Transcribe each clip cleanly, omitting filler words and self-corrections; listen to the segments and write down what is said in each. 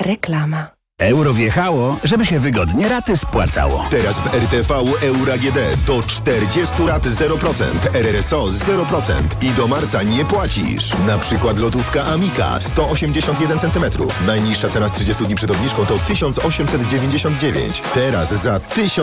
Reklama. Euro wjechało, żeby się wygodnie raty spłacało. Teraz w RTV Euro AGD do 40 rat 0%, RRSO 0% i do marca nie płacisz. Na przykład lodówka Amika 181 cm. Najniższa cena z 30 dni przed obniżką to 1899. Teraz za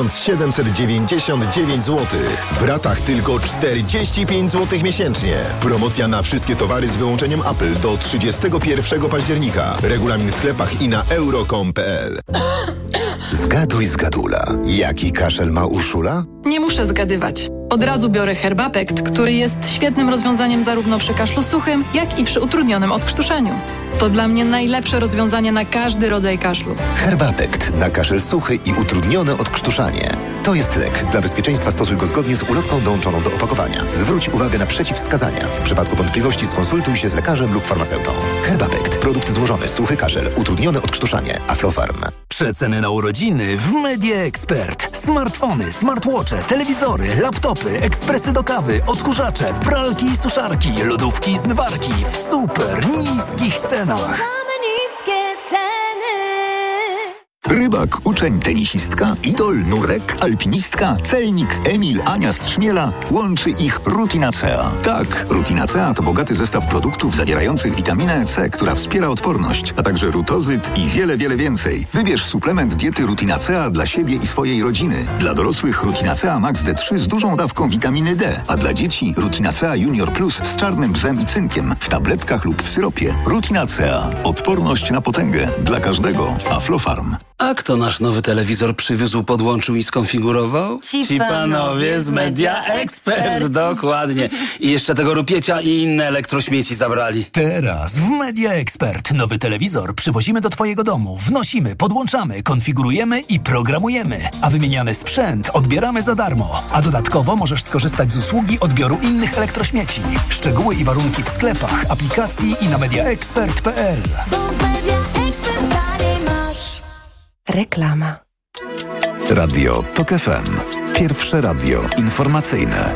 1799 zł. W ratach tylko 45 zł miesięcznie. Promocja na wszystkie towary z wyłączeniem Apple do 31 października. Regulamin w sklepach i na euro.com.pl. Zgaduj, zgadula. Jaki kaszel ma Urszula? Nie muszę zgadywać. Od razu biorę Herbapekt, który jest świetnym rozwiązaniem zarówno przy kaszlu suchym, jak i przy utrudnionym odkrztuszeniu. To dla mnie najlepsze rozwiązanie na każdy rodzaj kaszlu. Herbapekt na kaszel suchy i utrudnione odkrztuszanie. To jest lek. Dla bezpieczeństwa stosuj go zgodnie z ulotką dołączoną do opakowania. Zwróć uwagę na przeciwwskazania. W przypadku wątpliwości skonsultuj się z lekarzem lub farmaceutą. Herbapekt. Produkt złożony. Suchy kaszel. Utrudnione odkrztuszanie. Aflofarm. Przeceny na urodziny w Media Expert. Smartfony, smartwatche, telewizory, laptopy, ekspresy do kawy, odkurzacze, pralki i suszarki, lodówki i zmywarki w super niskich cenach. Rybak, uczeń, tenisistka, idol, nurek, alpinistka, celnik, Emil, Ania z Trzmiela. Łączy ich Rutinacea. Tak, Rutinacea to bogaty zestaw produktów zawierających witaminę C, która wspiera odporność, a także rutozyt i wiele, wiele więcej. Wybierz suplement diety Rutinacea dla siebie i swojej rodziny. Dla dorosłych Rutinacea Max D3 z dużą dawką witaminy D, a dla dzieci Rutinacea Junior Plus z czarnym bzem i cynkiem w tabletkach lub w syropie. Rutinacea. Odporność na potęgę. Dla każdego. Aflofarm. A kto nasz nowy telewizor przywiózł, podłączył i skonfigurował? Ci panowie z Media Expert. Dokładnie. I jeszcze tego rupiecia i inne elektrośmieci zabrali. Teraz w Media Expert nowy telewizor przywozimy do twojego domu, wnosimy, podłączamy, konfigurujemy i programujemy. A wymieniany sprzęt odbieramy za darmo. A dodatkowo możesz skorzystać z usługi odbioru innych elektrośmieci. Szczegóły i warunki w sklepach, aplikacji i na mediaexpert.pl. Reklama. Radio TOK FM. Pierwsze radio informacyjne.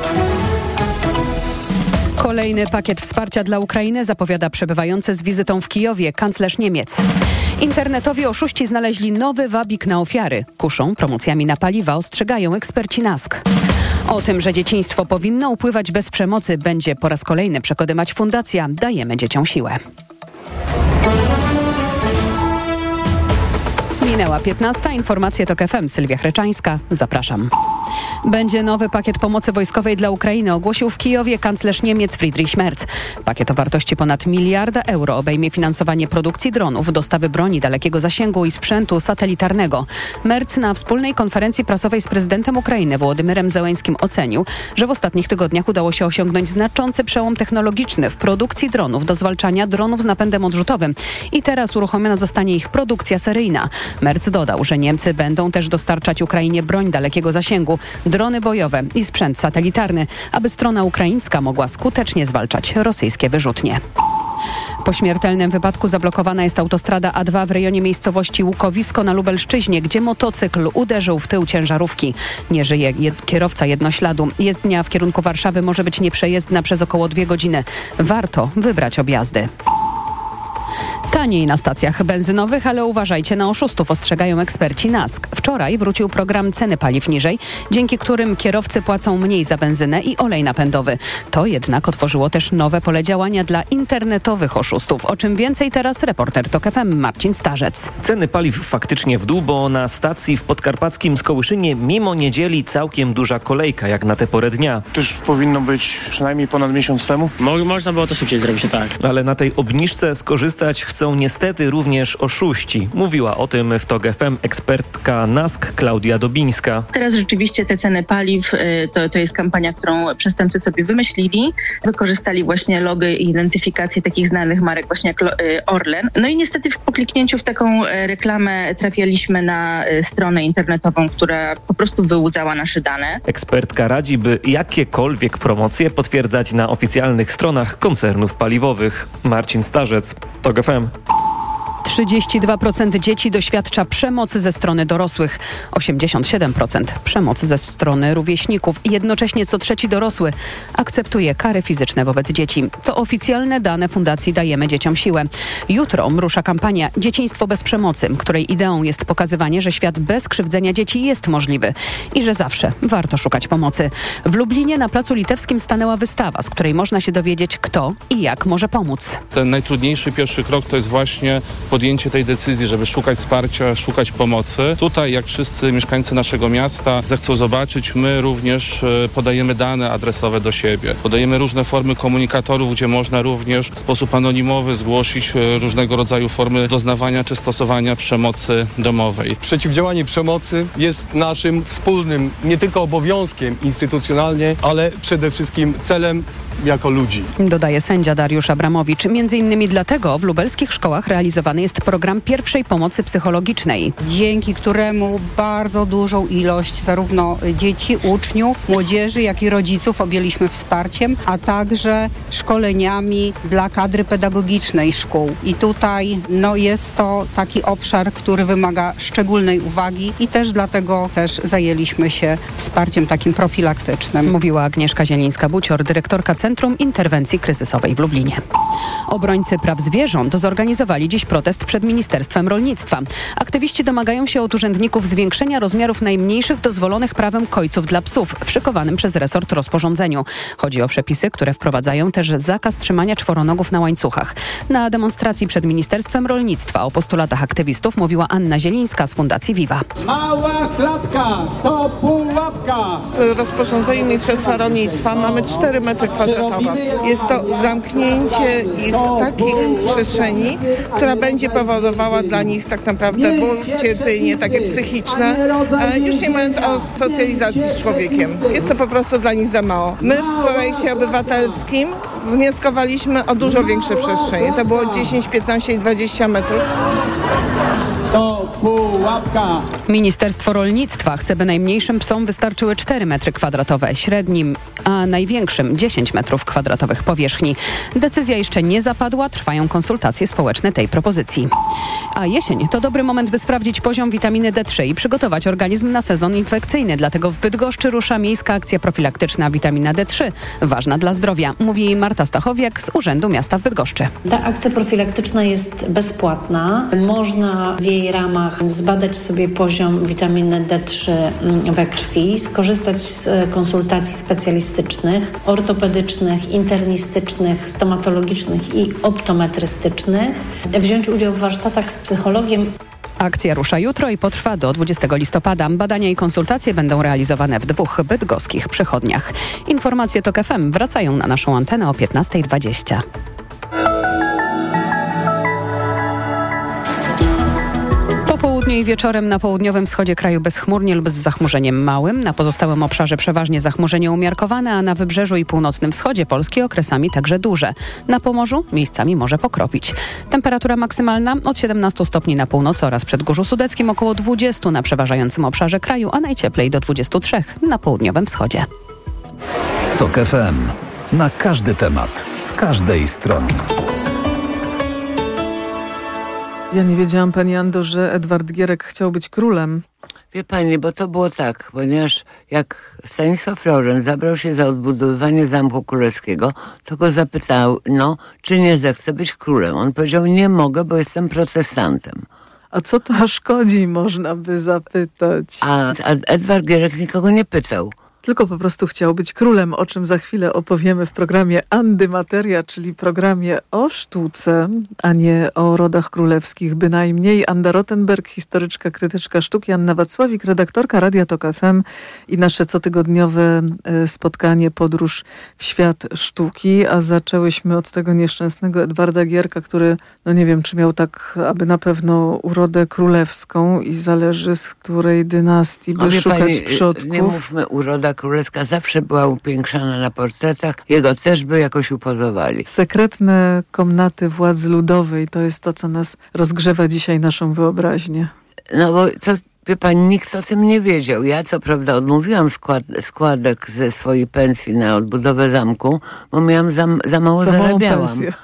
Kolejny pakiet wsparcia dla Ukrainy zapowiada przebywający z wizytą w Kijowie kanclerz Niemiec. Internetowi oszuści znaleźli nowy wabik na ofiary. Kuszą promocjami na paliwa, ostrzegają eksperci NASK. O tym, że dzieciństwo powinno upływać bez przemocy, będzie po raz kolejny przekonywać fundacja Dajemy Dzieciom Siłę. Minęła 15. Informacje TOK FM. Sylwia Chreczańska. Zapraszam. Będzie nowy pakiet pomocy wojskowej dla Ukrainy, ogłosił w Kijowie kanclerz Niemiec Friedrich Merz. Pakiet o wartości ponad 1 miliarda euro obejmie finansowanie produkcji dronów, dostawy broni dalekiego zasięgu i sprzętu satelitarnego. Merz na wspólnej konferencji prasowej z prezydentem Ukrainy Wołodymyrem Zełenskim ocenił, że w ostatnich tygodniach udało się osiągnąć znaczący przełom technologiczny w produkcji dronów do zwalczania dronów z napędem odrzutowym i teraz uruchomiona zostanie ich produkcja seryjna. Merz dodał, że Niemcy będą też dostarczać Ukrainie broń dalekiego zasięgu, drony bojowe i sprzęt satelitarny, aby strona ukraińska mogła skutecznie zwalczać rosyjskie wyrzutnie. Po śmiertelnym wypadku zablokowana jest autostrada A2 w rejonie miejscowości Łukowisko na Lubelszczyźnie, gdzie motocykl uderzył w tył ciężarówki. Nie żyje kierowca jednośladu. Jezdnia w kierunku Warszawy może być nieprzejezdna przez około 2 godziny. Warto wybrać objazdy. Taniej na stacjach benzynowych, ale uważajcie na oszustów, ostrzegają eksperci NASK. Wczoraj wrócił program ceny paliw niżej, dzięki którym kierowcy płacą mniej za benzynę i olej napędowy. To jednak otworzyło też nowe pole działania dla internetowych oszustów. O czym więcej teraz reporter TOK FM Marcin Starzec. Ceny paliw faktycznie w dół, bo na stacji w podkarpackim Skołyszynie mimo niedzieli całkiem duża kolejka jak na tę porę dnia. To już powinno być przynajmniej ponad miesiąc temu. Można było to szybciej zrobić, tak. Ale na tej obniżce skorzystać chcą niestety również oszuści. Mówiła o tym w TOK FM ekspertka NASK Klaudia Dobińska. Teraz rzeczywiście te ceny paliw to jest kampania, którą przestępcy sobie wymyślili. Wykorzystali właśnie logy i identyfikację takich znanych marek właśnie jak Orlen. No i niestety po kliknięciu w taką reklamę trafialiśmy na stronę internetową, która po prostu wyłudzała nasze dane. Ekspertka radzi, by jakiekolwiek promocje potwierdzać na oficjalnych stronach koncernów paliwowych. Marcin Starzec, TOK FM. 32% dzieci doświadcza przemocy ze strony dorosłych, 87% przemocy ze strony rówieśników i jednocześnie co trzeci dorosły akceptuje kary fizyczne wobec dzieci. To oficjalne dane Fundacji Dajemy Dzieciom Siłę. Jutro rusza kampania Dzieciństwo bez przemocy, której ideą jest pokazywanie, że świat bez krzywdzenia dzieci jest możliwy i że zawsze warto szukać pomocy. W Lublinie na Placu Litewskim stanęła wystawa, z której można się dowiedzieć, kto i jak może pomóc. Ten najtrudniejszy pierwszy krok to jest właśnie podjęcie tej decyzji, żeby szukać wsparcia, szukać pomocy. Tutaj, jak wszyscy mieszkańcy naszego miasta zechcą zobaczyć, my również podajemy dane adresowe do siebie. Podajemy różne formy komunikatorów, gdzie można również w sposób anonimowy zgłosić różnego rodzaju formy doznawania czy stosowania przemocy domowej. Przeciwdziałanie przemocy jest naszym wspólnym nie tylko obowiązkiem instytucjonalnie, ale przede wszystkim celem jako ludzi. Dodaje sędzia Dariusz Abramowicz. Między innymi dlatego w lubelskich szkołach realizowany jest program pierwszej pomocy psychologicznej. Dzięki któremu bardzo dużą ilość zarówno dzieci, uczniów, młodzieży, jak i rodziców objęliśmy wsparciem, a także szkoleniami dla kadry pedagogicznej szkół. I tutaj jest to taki obszar, który wymaga szczególnej uwagi i też dlatego zajęliśmy się wsparciem takim profilaktycznym. Mówiła Agnieszka Zielińska-Bucior, dyrektorka Centrum Interwencji Kryzysowej w Lublinie. Obrońcy praw zwierząt zorganizowali dziś protest przed Ministerstwem Rolnictwa. Aktywiści domagają się od urzędników zwiększenia rozmiarów najmniejszych dozwolonych prawem kojców dla psów w szykowanym przez resort rozporządzeniu. Chodzi o przepisy, które wprowadzają też zakaz trzymania czworonogów na łańcuchach. Na demonstracji przed Ministerstwem Rolnictwa o postulatach aktywistów mówiła Anna Zielińska z Fundacji Viva. Mała klatka to pułapka. W rozporządzeniu Ministerstwa Rolnictwa mamy 4 metry kwadratowe. Jest to zamknięcie ich w takich przestrzeni, która będzie powodowała dla nich tak naprawdę ból, cierpienie takie psychiczne, już nie mówiąc o socjalizacji z człowiekiem. Jest to po prostu dla nich za mało. My w projekcie obywatelskim wnioskowaliśmy o dużo większe przestrzenie. To było 10, 15 i 20 metrów. To pułapka. Ministerstwo Rolnictwa chce, by najmniejszym psom wystarczyły 4 metry kwadratowe, średnim, a największym 10 metrów kwadratowych powierzchni. Decyzja jeszcze nie zapadła, trwają konsultacje społeczne tej propozycji. A jesień to dobry moment, by sprawdzić poziom witaminy D3 i przygotować organizm na sezon infekcyjny. Dlatego w Bydgoszczy rusza miejska akcja profilaktyczna Witamina D3, ważna dla zdrowia, mówi Marta Stachowiak z Urzędu Miasta w Bydgoszczy. Ta akcja profilaktyczna jest bezpłatna. Można w jej ramach zbadać sobie poziom witaminy D3 we krwi, skorzystać z konsultacji specjalistycznych, ortopedycznych, internistycznych, stomatologicznych i optometrystycznych, wziąć udział w warsztatach z psychologiem. Akcja rusza jutro i potrwa do 20 listopada. Badania i konsultacje będą realizowane w 2 bydgoskich przychodniach. Informacje TOK FM wracają na naszą antenę o 15:20. Po południu i wieczorem na południowym wschodzie kraju bezchmurnie lub z zachmurzeniem małym. Na pozostałym obszarze przeważnie zachmurzenie umiarkowane, a na wybrzeżu i północnym wschodzie Polski okresami także duże. Na Pomorzu miejscami może pokropić. Temperatura maksymalna od 17 stopni na północy oraz Przedgórzu Sudeckim, około 20 na przeważającym obszarze kraju, a najcieplej do 23 na południowym wschodzie. TOK FM. Na każdy temat, z każdej strony. Ja nie wiedziałam, pani Ando, że Edward Gierek chciał być królem. Wie pani, bo to było tak, ponieważ jak Stanisław Lorentz zabrał się za odbudowywanie Zamku Królewskiego, to go zapytał, czy nie zechce być królem. On powiedział, nie mogę, bo jestem protestantem. A co to szkodzi, można by zapytać. A Edward Gierek nikogo nie pytał. Tylko po prostu chciał być królem, o czym za chwilę opowiemy w programie Andy Materia, czyli programie o sztuce, a nie o rodach królewskich bynajmniej. Anda Rottenberg, historyczka, krytyczka sztuki, Anna Wacławik, redaktorka Radia TOK FM i nasze cotygodniowe spotkanie Podróż w świat sztuki, a zaczęłyśmy od tego nieszczęsnego Edwarda Gierka, który, nie wiem, czy miał tak, aby na pewno urodę królewską i zależy z której dynastii, by szukać pani, przodków. Nie mówmy uroda królewska, zawsze była upiększana na portretach. Jego też by jakoś upozowali. Sekretne komnaty władzy ludowej to jest to, co nas rozgrzewa dzisiaj naszą wyobraźnię. Bo Wie pani, nikt o tym nie wiedział. Ja co prawda odmówiłam składek ze swojej pensji na odbudowę zamku, bo miałam za mało zarabiałam. Pensję.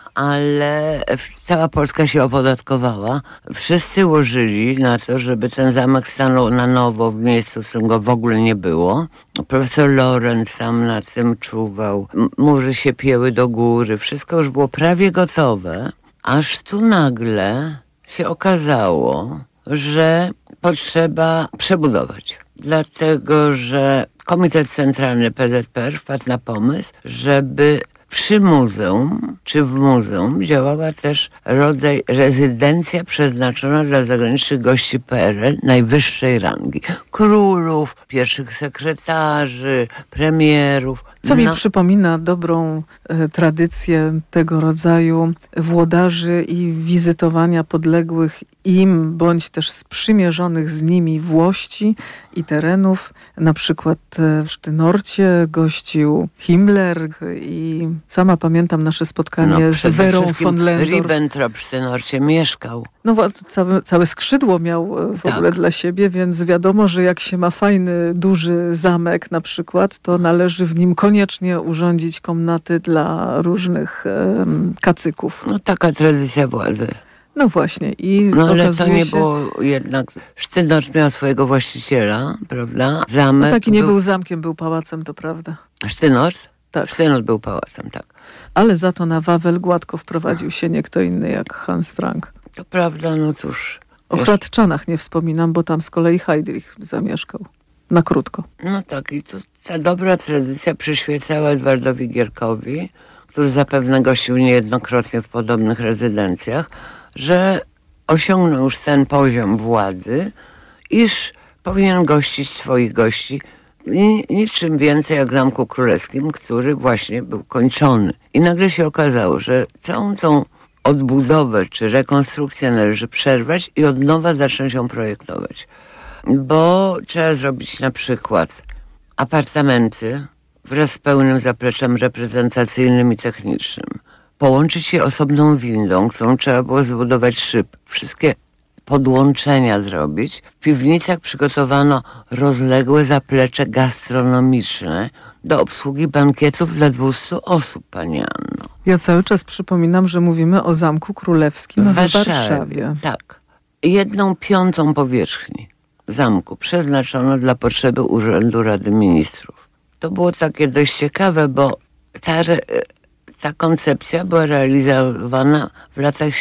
Ale cała Polska się opodatkowała. Wszyscy łożyli na to, żeby ten zamek stanął na nowo w miejscu, w którym go w ogóle nie było. Profesor Lorenz sam nad tym czuwał. Mury się pieły do góry. Wszystko już było prawie gotowe. Aż tu nagle się okazało, że potrzeba przebudować. Dlatego, że Komitet Centralny PZPR wpadł na pomysł, żeby przy muzeum, czy w muzeum działała też rodzaj rezydencja przeznaczona dla zagranicznych gości PRL najwyższej rangi. Królów, pierwszych sekretarzy, premierów. Co mi przypomina dobrą tradycję tego rodzaju włodarzy i wizytowania podległych im, bądź też sprzymierzonych z nimi włości i terenów. Na przykład w Sztynorcie gościł Himmler i sama pamiętam nasze spotkanie z Werą von Lendorf. Ribbentrop w Sztynorcie mieszkał. No całe skrzydło miał w ogóle dla siebie, więc wiadomo, że jak się ma fajny, duży zamek na przykład, to należy w nim koniecznie urządzić komnaty dla różnych kacyków. No taka tradycja władzy. No właśnie. I ale to nie było jednak... Sztynort miał swojego właściciela, prawda? Zamek no taki nie był zamkiem, był pałacem, to prawda. Sztynort? Tak. Sztynort był pałacem, tak. Ale za to na Wawel gładko wprowadził się nie kto inny jak Hans Frank. To prawda, no cóż. O Hradczanach nie wspominam, bo tam z kolei Heydrich zamieszkał. Na krótko. No tak, i ta dobra tradycja przyświecała Edwardowi Gierkowi, który zapewne gościł niejednokrotnie w podobnych rezydencjach, że osiągnął już ten poziom władzy, iż powinien gościć swoich gości niczym więcej jak w Zamku Królewskim, który właśnie był kończony. I nagle się okazało, że całą tą odbudowę czy rekonstrukcję należy przerwać i od nowa zacząć ją projektować. Bo trzeba zrobić na przykład apartamenty wraz z pełnym zapleczem reprezentacyjnym i technicznym. Połączyć je osobną windą, którą trzeba było zbudować szyb. Wszystkie podłączenia zrobić. W piwnicach przygotowano rozległe zaplecze gastronomiczne do obsługi bankietów dla 200 osób, pani Anno. Ja cały czas przypominam, że mówimy o Zamku Królewskim w Warszawie. Tak. 1/5 powierzchni zamku przeznaczono dla potrzeby Urzędu Rady Ministrów. To było takie dość ciekawe, bo ta koncepcja była realizowana w latach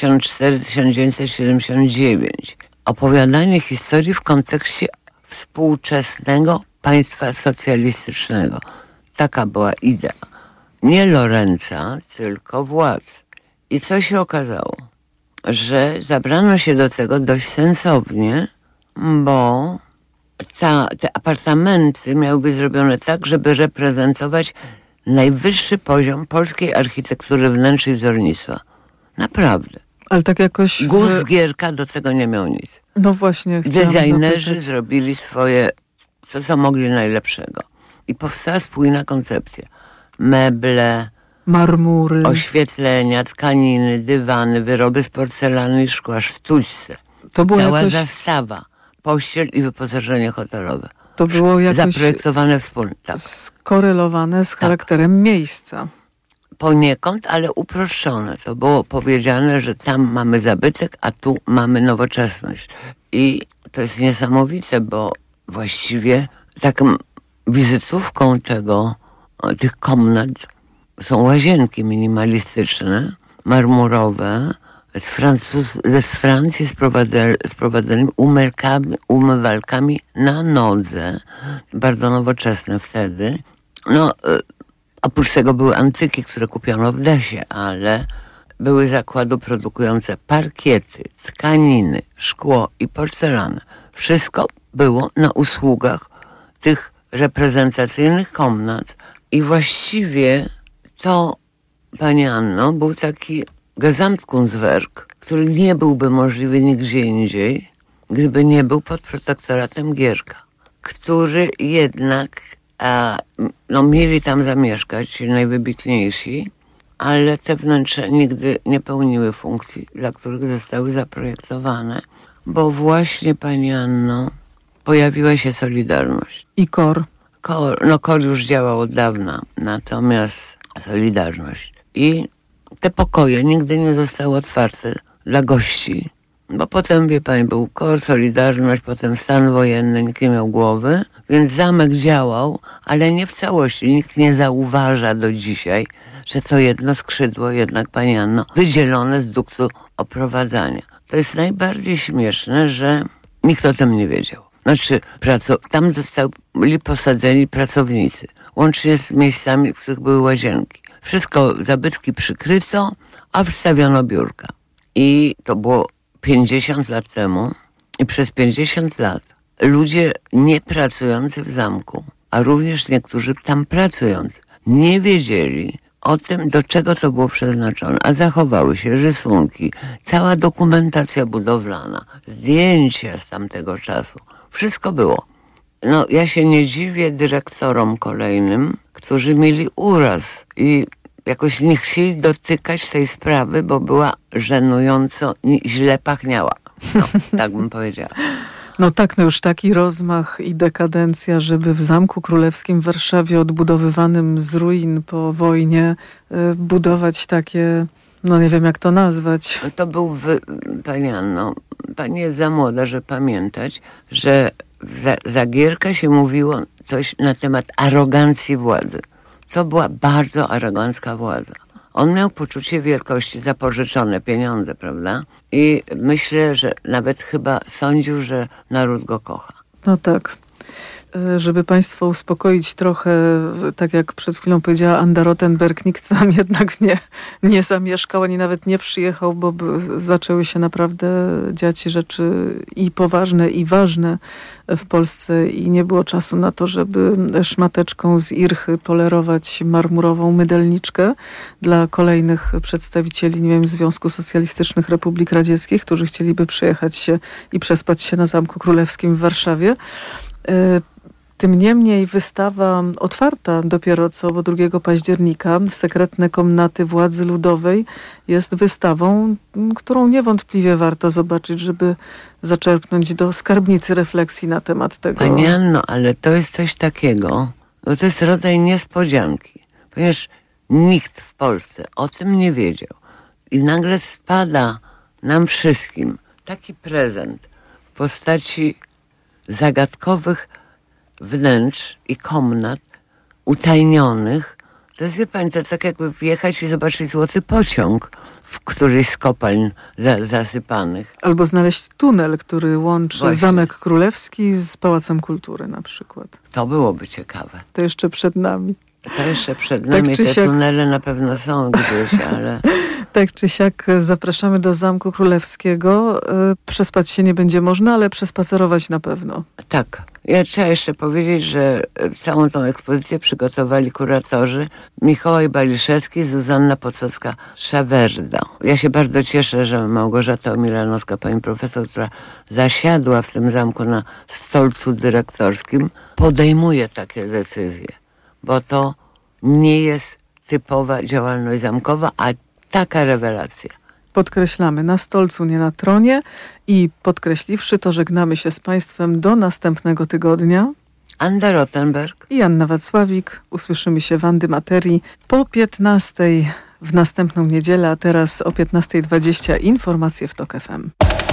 74-1979. Opowiadanie historii w kontekście współczesnego państwa socjalistycznego. Taka była idea. Nie Lorenza, tylko władz. I co się okazało? Że zabrano się do tego dość sensownie, bo te apartamenty miały być zrobione tak, żeby reprezentować najwyższy poziom polskiej architektury wnętrz i wzornictwa. Naprawdę. Ale tak jakoś... Gust Gierka do tego nie miał nic. No właśnie. Designerzy zrobili swoje, co mogli najlepszego. I powstała spójna koncepcja. Meble, marmury, oświetlenia, tkaniny, dywany, wyroby z porcelany i szkła, sztućce. To była cała zastawa, pościel i wyposażenie hotelowe. To było jakoś zaprojektowane wspólnie. Tak. Skorelowane z charakterem miejsca. Poniekąd, ale uproszczone. To było powiedziane, że tam mamy zabytek, a tu mamy nowoczesność. I to jest niesamowite, bo właściwie taką wizytówką tych komnat są łazienki minimalistyczne, marmurowe, z Francji sprowadzonymi umywalkami na nodze, bardzo nowoczesne wtedy. No, oprócz tego były antyki, które kupiono w Desie, ale były zakłady produkujące parkiety, tkaniny, szkło i porcelanę. Wszystko było na usługach tych reprezentacyjnych komnat i właściwie to, pani Anno, był taki Gesamtkunstwerk, który nie byłby możliwy nigdzie indziej, gdyby nie był pod protektoratem Gierka, który jednak mieli tam zamieszkać, ci najwybitniejsi, ale te wnętrze nigdy nie pełniły funkcji, dla których zostały zaprojektowane. bo właśnie, pani Anno, pojawiła się Solidarność. I KOR. KOR już działał od dawna, natomiast Solidarność. I te pokoje nigdy nie zostały otwarte dla gości, bo potem, wie pani, był KOR, Solidarność, potem stan wojenny, nikt nie miał głowy, więc zamek działał, ale nie w całości. Nikt nie zauważa do dzisiaj, że to jedno skrzydło jednak, pani Anno, wydzielone z duktu oprowadzania. To jest najbardziej śmieszne, że nikt o tym nie wiedział. Znaczy, tam byli posadzeni pracownicy, łącznie z miejscami, w których były łazienki. Wszystko, zabytki przykryto, a wstawiono biurka. I to było 50 lat temu i przez 50 lat ludzie nie pracujący w zamku, a również niektórzy tam pracujący, nie wiedzieli o tym, do czego to było przeznaczone, a zachowały się rysunki, cała dokumentacja budowlana, zdjęcia z tamtego czasu. Wszystko było. No, ja się nie dziwię dyrektorom kolejnym, którzy mieli uraz i jakoś nie chcieli dotykać tej sprawy, bo była żenująco źle pachniała. No, tak bym powiedziała. No tak, no już taki rozmach i dekadencja, żeby w Zamku Królewskim w Warszawie odbudowywanym z ruin po wojnie budować takie, no nie wiem jak to nazwać. To był, pani Anno, pani jest za młoda, żeby pamiętać, że za Gierka się mówiło coś na temat arogancji władzy. Co była bardzo arogancka władza. On miał poczucie wielkości za pożyczone pieniądze, prawda? I myślę, że nawet chyba sądził, że naród go kocha. No tak. Żeby państwo uspokoić trochę, tak jak przed chwilą powiedziała Anda Rothenberg, nikt tam jednak nie zamieszkał, ani nawet nie przyjechał, bo zaczęły się naprawdę dziać rzeczy i poważne, i ważne w Polsce i nie było czasu na to, żeby szmateczką z irchy polerować marmurową mydelniczkę dla kolejnych przedstawicieli, nie wiem, Związku Socjalistycznych Republik Radzieckich, którzy chcieliby przyjechać się i przespać się na Zamku Królewskim w Warszawie. Tym niemniej wystawa otwarta dopiero co, bo 2 października, Sekretne komnaty władzy ludowej, jest wystawą, którą niewątpliwie warto zobaczyć, żeby zaczerpnąć do skarbnicy refleksji na temat tego. Pani Anno, ale to jest coś takiego, bo to jest rodzaj niespodzianki, ponieważ nikt w Polsce o tym nie wiedział. I nagle spada nam wszystkim taki prezent w postaci zagadkowych wnętrz i komnat utajnionych. To jest, wie pani, to tak jakby wjechać i zobaczyć złoty pociąg w którejś z kopalń zasypanych. Albo znaleźć tunel, który łączy właśnie Zamek Królewski z Pałacem Kultury na przykład. To byłoby ciekawe. To jeszcze przed nami. To jeszcze przed nami, tak, te tunele na pewno są gdzieś, ale... Tak czy siak zapraszamy do Zamku Królewskiego. Przespać się nie będzie można, ale przespacerować na pewno. Tak. Ja trzeba jeszcze powiedzieć, że całą tą ekspozycję przygotowali kuratorzy Mikołaj Baliszewski, Zuzanna Pococka-Szawerda. Ja się bardzo cieszę, że Małgorzata Omilanowska, pani profesor, która zasiadła w tym zamku na stolcu dyrektorskim, podejmuje takie decyzje, bo to nie jest typowa działalność zamkowa, a taka rewelacja. Podkreślamy, na stolcu, nie na tronie i podkreśliwszy to, żegnamy się z państwem do następnego tygodnia. Anda Rothenberg i Anna Wacławik. Usłyszymy się w Andymaterii po 15:00 w następną niedzielę, a teraz o 15:20 informacje w TOK FM.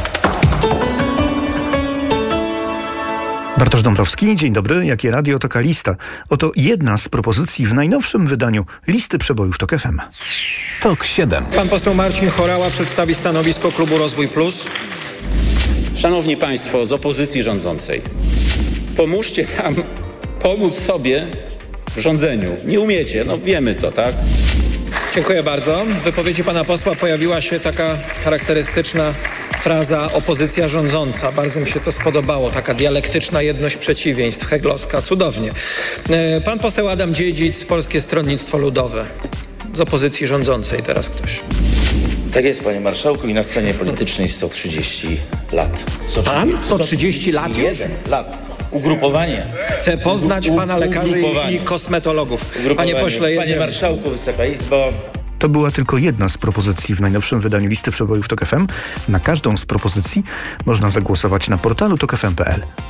Bartosz Dąbrowski, dzień dobry. Jakie radio, taka lista. Oto jedna z propozycji w najnowszym wydaniu listy przebojów TOK FM. TOK 7. Pan poseł Marcin Horała przedstawi stanowisko klubu Rozwój Plus. Szanowni Państwo z opozycji rządzącej, pomóżcie nam pomóc sobie w rządzeniu. Nie umiecie, no wiemy to, tak? Dziękuję bardzo. W wypowiedzi pana posła pojawiła się taka charakterystyczna fraza opozycja rządząca. Bardzo mi się to spodobało. Taka dialektyczna jedność przeciwieństw, heglowska. Cudownie. Pan poseł Adam Dziedzic, Polskie Stronnictwo Ludowe. Z opozycji rządzącej teraz ktoś. Tak jest, panie marszałku, i na scenie politycznej 130 lat. Pan? 130 lat już? 1 lat. Ugrupowanie. Chcę poznać pana lekarzy i kosmetologów. Panie pośle, Panie marszałku, Wysoka Izbo, To była tylko jedna z propozycji w najnowszym wydaniu listy przebojów TOK FM. Na każdą z propozycji można zagłosować na portalu tokfm.pl.